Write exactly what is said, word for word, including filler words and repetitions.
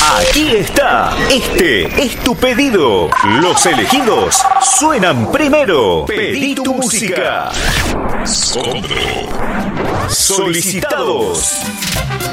Aquí está. Este es tu pedido. Los elegidos suenan primero. Pedí tu música. Sondro. Solicitados.